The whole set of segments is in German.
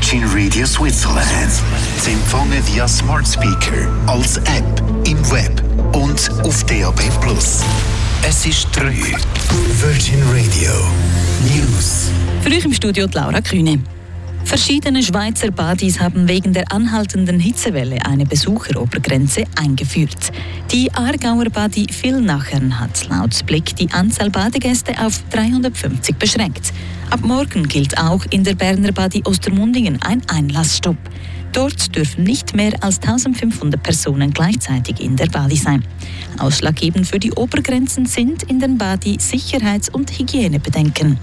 Virgin Radio Switzerland. Zu empfangen via Smart Speaker, als App, im Web und auf DAB+. Es ist 3. Virgin Radio News. Für euch im Studio Laura Kühne. Verschiedene Schweizer Badis haben wegen der anhaltenden Hitzewelle eine Besucherobergrenze eingeführt. Die Aargauer Badi Villnachern hat laut Blick die Anzahl Badegäste auf 350 beschränkt. Ab morgen gilt auch in der Berner Badi Ostermundigen ein Einlassstopp. Dort dürfen nicht mehr als 1500 Personen gleichzeitig in der Badi sein. Ausschlaggebend für die Obergrenzen sind in den Badi Sicherheits- und Hygienebedenken.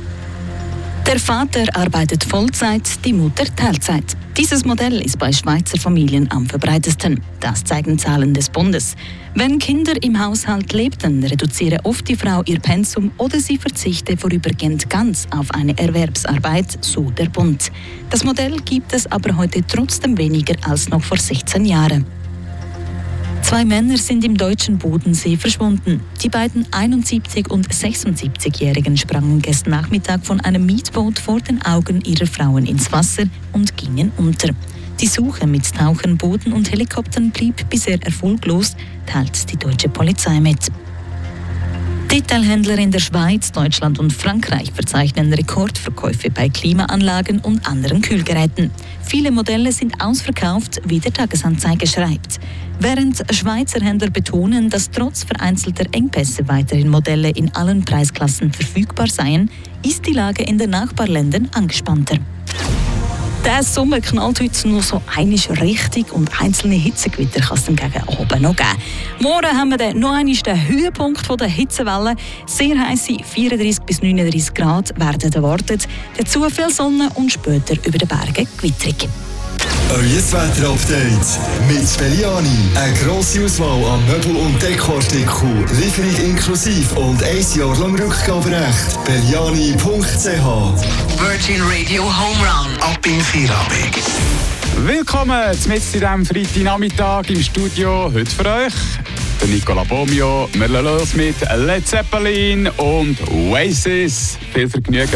Der Vater arbeitet Vollzeit, die Mutter Teilzeit. Dieses Modell ist bei Schweizer Familien am verbreitesten. Das zeigen Zahlen des Bundes. Wenn Kinder im Haushalt lebten, reduziere oft die Frau ihr Pensum oder sie verzichte vorübergehend ganz auf eine Erwerbsarbeit, so der Bund. Das Modell gibt es aber heute trotzdem weniger als noch vor 16 Jahren. 2 Männer sind im deutschen Bodensee verschwunden. Die beiden 71- und 76-Jährigen sprangen gestern Nachmittag von einem Mietboot vor den Augen ihrer Frauen ins Wasser und gingen unter. Die Suche mit Tauchern, Booten und Helikoptern blieb bisher erfolglos, teilt die deutsche Polizei mit. Detailhändler in der Schweiz, Deutschland und Frankreich verzeichnen Rekordverkäufe bei Klimaanlagen und anderen Kühlgeräten. Viele Modelle sind ausverkauft, wie der Tagesanzeiger schreibt. Während Schweizer Händler betonen, dass trotz vereinzelter Engpässe weiterhin Modelle in allen Preisklassen verfügbar seien, ist die Lage in den Nachbarländern angespannter. Der Sommer knallt heute nur so einmal richtig und einzelne Hitzegewitter kann es dann gegen Abend noch geben. Morgen haben wir dann noch einmal den Höhepunkt der Hitzewelle. Sehr heisse 34 bis 39 Grad werden erwartet. Dazu viel Sonne und später über den Bergen Gewitterung. Euer Wetter-Update mit Belliani. Eine grosse Auswahl an Möbel- und Dekoartikeln. Lieferung inklusive und 1 Jahr lang Rückgaberecht. Belliani.ch. Virgin Radio Home Run. Ab in Feierabend. Willkommen mit in diesem Freitagnachmittag im Studio. Heute für euch der Nicola Bomio. Wir lassen los mit Led Zeppelin und Oasis. Viel Vergnügen.